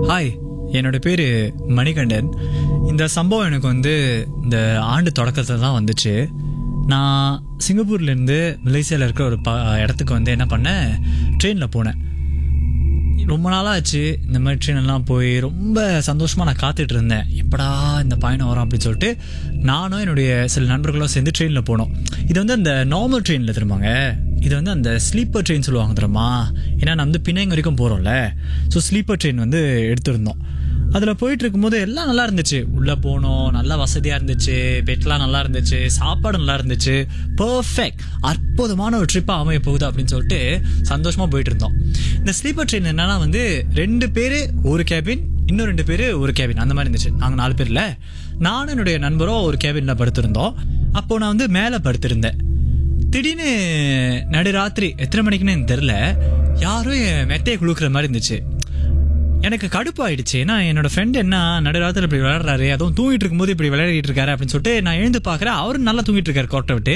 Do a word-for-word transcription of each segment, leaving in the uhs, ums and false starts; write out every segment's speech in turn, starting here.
Hi, என்னோட பேர் மணிகண்டன். இந்த சம்பவம் எனக்கு வந்து இந்த ஆண்டு தொடக்கத்தில் தான் வந்துச்சு. நான் சிங்கப்பூர்லேருந்து மலேசியாவில் இருக்கிற ஒரு ப இடத்துக்கு வந்து என்ன பண்ணேன், ட்ரெயினில் போனேன். ரொம்ப நாளாக ஆச்சு இந்த மாதிரி ட்ரெயினெல்லாம் போய் ரொம்ப சந்தோஷமாக நான் காத்துட்டு இருந்தேன். எப்படா இந்த பயணம் வரும் அப்படின்னு சொல்லிட்டு நானும் என்னுடைய சில நண்பர்களும் சேர்ந்து ட்ரெயினில் போனோம். இது வந்து அந்த நார்மல் ட்ரெயினில் திரும்பாங்க, இது வந்து அந்த ஸ்லீப்பர் ட்ரெயின் சொல்லுவாங்க தெரியுமா. ஏன்னா நான் வந்து பிணைங்க வரைக்கும் போகிறோம்ல, ஸோ ஸ்லீப்பர் ட்ரெயின் வந்து எடுத்திருந்தோம். அதில் போயிட்டு இருக்கும்போது எல்லாம் நல்லா இருந்துச்சு. உள்ளே போனோம், நல்லா வசதியாக இருந்துச்சு, பெட்லாம் நல்லா இருந்துச்சு, சாப்பாடு நல்லா இருந்துச்சு. பர்ஃபெக்ட், அற்புதமான ஒரு ட்ரிப்பாக அமைய போகுது அப்படின்னு சொல்லிட்டு சந்தோஷமாக போயிட்டு இருந்தோம். இந்த ஸ்லீப்பர் ட்ரெயின் என்னன்னா வந்து ரெண்டு பேர் ஒரு கேபின், இன்னும் ரெண்டு பேர் ஒரு கேபின், அந்த மாதிரி இருந்துச்சு. நாங்கள் நாலு பேர்ல நானும் என்னுடைய நண்பரும் ஒரு கேபினில் படுத்திருந்தோம். அப்போ நான் வந்து மேலே படுத்திருந்தேன். திடீர்னு நடுராத்திரி எத்தனை மணிக்குன்னு எனக்கு தெரில, யாரும் என் மெத்தையை குழுக்கிற மாதிரி இருந்துச்சு. எனக்கு கடுப்பாயிடுச்சு. ஏன்னா என்னோட ஃப்ரெண்ட் என்ன நடுராத்திரி இப்படி விளையாடுறாரு, அதுவும் தூங்கிட்டு இருக்கும்போது இப்படி விளையாடிட்டு இருக்காரு அப்படின்னு சொல்லிட்டு நான் எழுந்து பார்க்குறேன். அவரும் நல்லா தூங்கிட்டு இருக்காரு கோட்டை விட்டு.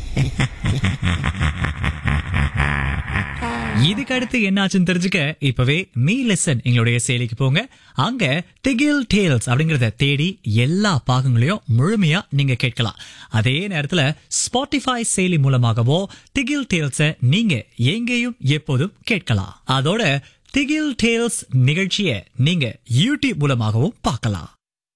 இதுக்கு அடுத்து என்ன ஆச்சுன்னு தெரிஞ்சுக்க இப்பவே மீ லெசன் எங்களுடைய செயலிக்கு போங்க. அங்க திகில் டேல்ஸ் அப்படிங்கறத தேடி எல்லா பாகங்களையும் முழுமையா நீங்க கேட்கலாம். அதே நேரத்துல ஸ்பாட்டிஃபை செயலி மூலமாகவோ திகில் டேல்ஸ நீங்க எங்கேயும் எப்போதும் கேட்கலாம். அதோட திகில் டேல்ஸ் நிகழ்ச்சியை நீங்க யூடியூப் மூலமாகவும் பார்க்கலாம்.